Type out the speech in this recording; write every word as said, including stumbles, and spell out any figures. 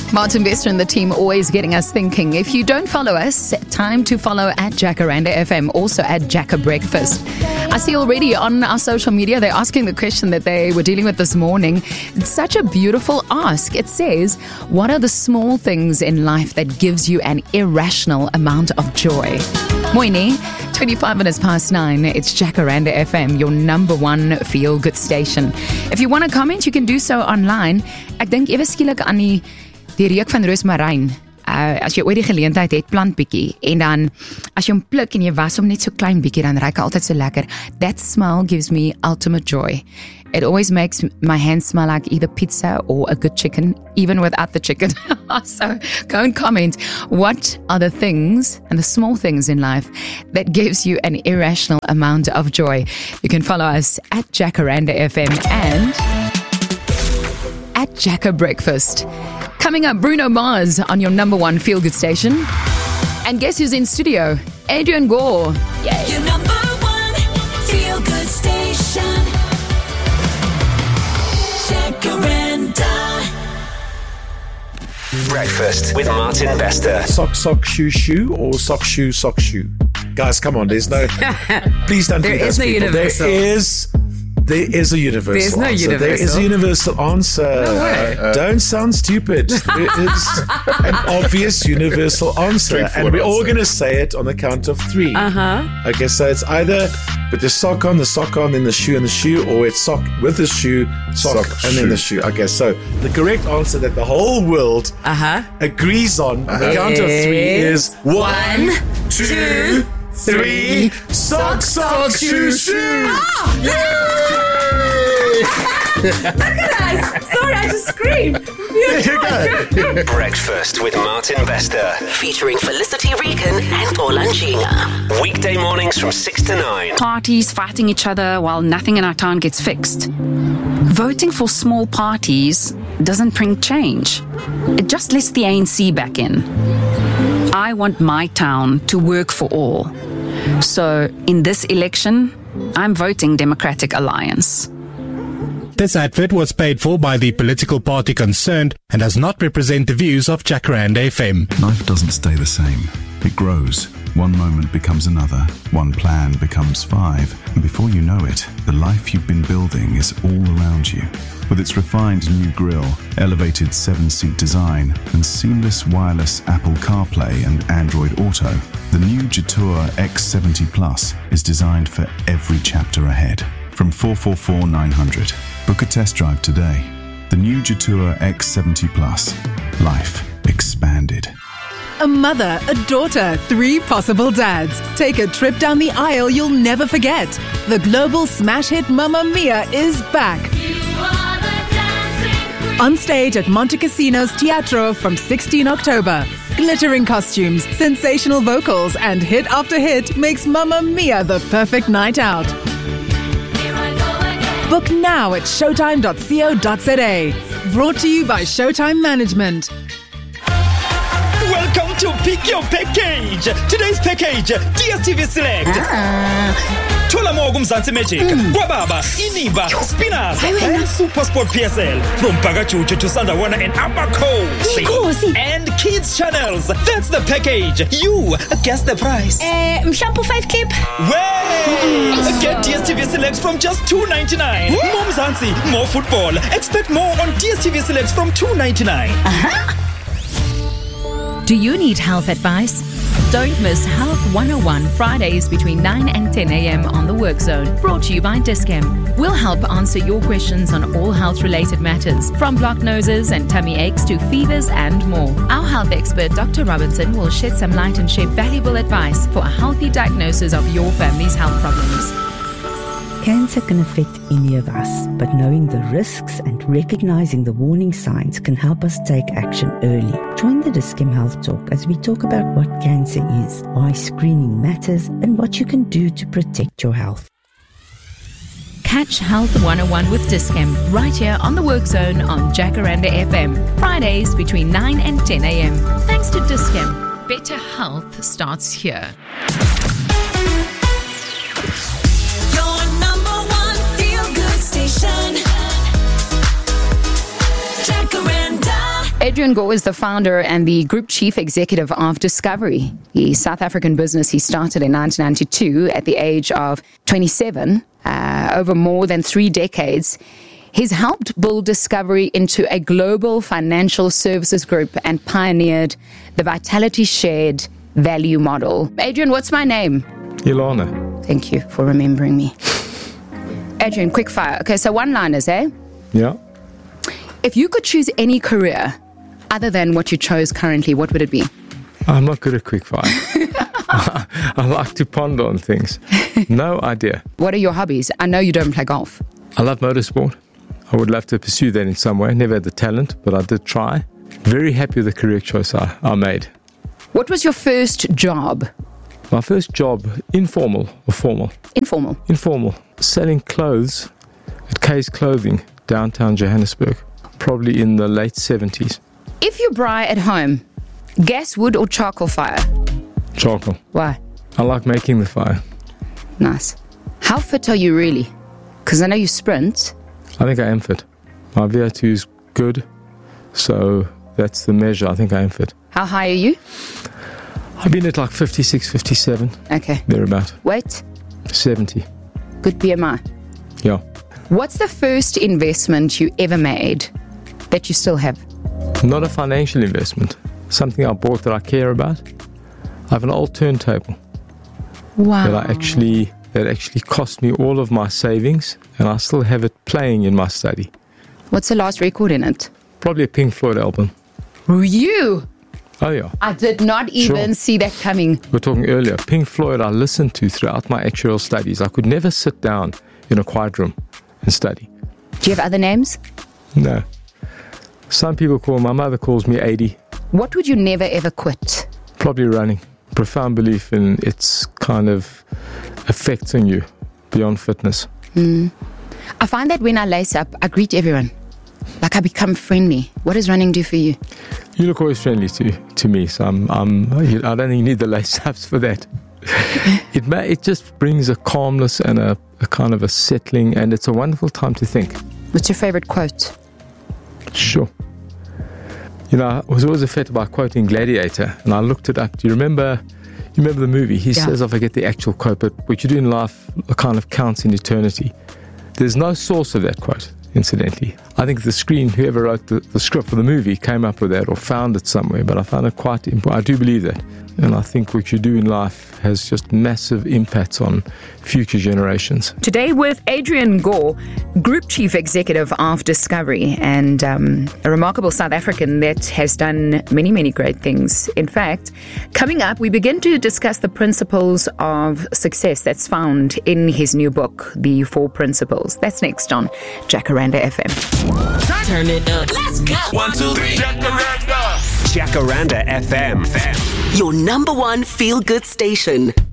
Martin Bester and the team always getting us thinking. If you don't follow us, time to follow at Jacaranda F M, also at Jacka Breakfast. I see already on our social media, they're asking the question that they were dealing with this morning. It's such a beautiful ask. It says, what are the small things in life that gives you an irrational amount of joy? Moini, twenty-five minutes past nine, it's Jacaranda F M, your number one feel-good station. If you want to comment, you can do so online. Ek dink ewe skielik aan die die reuk van roosmaryn. Uh, as jy ooit die geleentheid het, plant bietjie en dan as jy hom pluk en jy was hom net so klein bietjie, dan ruik hy altyd so lekker. That smell gives me ultimate joy. It always makes my hands smell like either pizza or a good chicken, even without the chicken. So go and comment. What are the things and the small things in life that gives you an irrational amount of joy? You can follow us at Jacaranda F M and at Jacka Breakfast. Coming up, Bruno Mars on your number one feel-good station. And guess who's in studio? Adrian Gore. Yay. Your number one feel-good station. Jacaranda. Breakfast with Martin Bester. Sock, sock, shoe, shoe, or sock, shoe, sock, shoe. Guys, come on, there's no... Please don't There do is this, no people. universal. There is... There is a universal There's no answer. universal. There is a universal answer. No way. Uh, Don't sound stupid. There is an obvious universal answer. And we're all going to say it on the count of three. Uh-huh. Okay, so it's either with the sock on, the sock on, then the shoe and the shoe, or it's sock with the shoe, sock, Sock, and shoe. then the shoe. Okay, so the correct answer that the whole world Uh-huh. agrees on on the count of three is one, two, three, sock, sock, shoe, shoe. Sorry, I just screamed. There you go. Breakfast with Martin Bester. Featuring Felicity Regan and Paula Nchinga. Weekday mornings from six to nine. Parties fighting each other while nothing in our town gets fixed. Voting for small parties doesn't bring change. It just lets the A N C back in. I want my town to work for all. So in this election, I'm voting Democratic Alliance. This advert was paid for by the political party concerned and does not represent the views of Jacaranda F M. Life doesn't stay the same. It grows. One moment becomes another. One plan becomes five. And before you know it, the life you've been building is all around you. With its refined new grille, elevated seven-seat design, and seamless wireless Apple CarPlay and Android Auto, the new Jetour X seventy Plus is designed for every chapter ahead. From four four four nine hundred. Book a test drive today. The new Jetour X seventy Plus. Life expanded. A mother, a daughter, three possible dads. Take a trip down the aisle you'll never forget. The global smash hit Mamma Mia is back. On stage at Monte Casino's Teatro from sixteenth of October. Glittering costumes, sensational vocals, and hit after hit makes Mamma Mia the perfect night out. Book now at showtime dot co dot za. Brought to you by Showtime Management. Welcome to Pick Your Package. Today's package, D S T V Select. Thola mo kumzansi Magic, Kwababa, Iniba, Spinners, and SuperSport P S L. From Pagachuchu to Sandawana and Abako. And Kids Channels. That's the package. You guess the price. Uh, Mshampo five kip. Way! Get D S T V Select from just two ninety-nine. More Mzansi, more football. Expect more on D S T V Select from two ninety-nine. Uh-huh. Do you need health advice? Don't miss Health one oh one Fridays between nine and ten a.m. on the Work Zone. Brought to you by Discam. We'll help answer your questions on all health-related matters, from blocked noses and tummy aches to fevers and more. Our health expert, Doctor Robinson, will shed some light and share valuable advice for a healthy diagnosis of your family's health problems. Cancer can affect any of us, but knowing the risks and recognizing the warning signs can help us take action early. Join the Discam Health Talk as we talk about what cancer is, why screening matters, and what you can do to protect your health. Catch Health one oh one with Discam right here on the Work Zone on Jacaranda F M. Fridays between nine and ten a.m. Thanks to Discam. Better health starts here. Adrian Gore is the founder and the group chief executive of Discovery, the South African business he started in nineteen ninety-two at the age of twenty-seven. Uh, over more than three decades, he's helped build Discovery into a global financial services group and pioneered the Vitality Shared value model. Adrian, what's my name? Ilana. Thank you for remembering me. Adrian, quick fire. Okay, so one-liners, eh? Yeah. If you could choose any career other than what you chose currently, what would it be? I'm not good at quickfire. I, I like to ponder on things. No idea. What are your hobbies? I know you don't play golf. I love motorsport. I would love to pursue that in some way. Never had the talent, but I did try. Very happy with the career choice I, I made. What was your first job? My first job, informal or formal? Informal. Informal. Selling clothes at K's Clothing, downtown Johannesburg, probably in the late seventies. If you braai at home, gas, wood or charcoal fire? Charcoal. Why? I like making the fire. Nice. How fit are you really? Because I know you sprint. I think I am fit. My V O two is good, so that's the measure. I think I am fit. How high are you? I've been at like fifty-six, fifty-seven. Okay. Thereabout. Weight? seventy. Good B M I. Yeah. What's the first investment you ever made that you still have? Not a financial investment. Something I bought that I care about. I have an old turntable. Wow. That I actually that actually cost me all of my savings, and I still have it playing in my study. What's the last record in it? Probably a Pink Floyd album. You? Oh yeah. I did not even Sure. see that coming. We were talking earlier. Pink Floyd I listened to throughout my actuarial studies. I could never sit down in a quiet room and study. Do you have other names? No. Some people call, my mother calls me eighty. What would you never ever quit? Probably running. Profound belief in its kind of effects on you beyond fitness. Mm. I find that when I lace up, I greet everyone. Like I become friendly. What does running do for you? You look always friendly to to me, so I'm, I'm, I don't think you need the lace-ups for that. it may, it just brings a calmness and a, a kind of a settling, and it's a wonderful time to think. What's your favorite quote? Sure. You know, I was always affected by quoting Gladiator, and I looked it up. Do you remember, you remember the movie? He Yeah. says, I forget the actual quote, but what you do in life kind of counts in eternity. There's no source of that quote, incidentally. I think the screen, whoever wrote the, the script for the movie came up with that or found it somewhere, but I found it quite important. I do believe that. And I think what you do in life has just massive impacts on future generations. Today with Adrian Gore, Group Chief Executive of Discovery, and um, a remarkable South African that has done many, many great things. In fact, coming up, we begin to discuss the principles of success that's found in his new book, The Four Principles. That's next on Jacaranda F M. Turn it up. Let's go. One, two, three. Jacaranda F M. Your number one feel-good station.